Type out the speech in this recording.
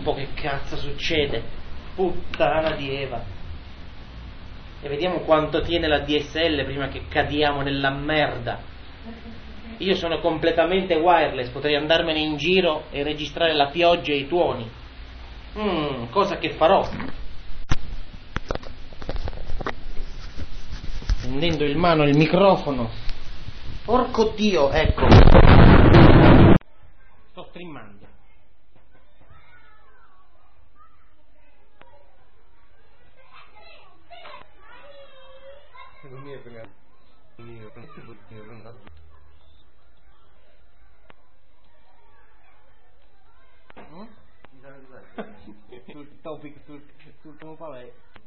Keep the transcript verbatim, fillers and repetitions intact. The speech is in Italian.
po' che cazzo succede. Puttana di Eva. E vediamo quanto tiene la D S L prima che cadiamo nella merda. Io sono completamente wireless, potrei andarmene in giro e registrare la pioggia e i tuoni. Mm, cosa che farò. Prendendo in mano il microfono. Porco Dio, ecco. Sto streamando. Sul topic, sul, sul come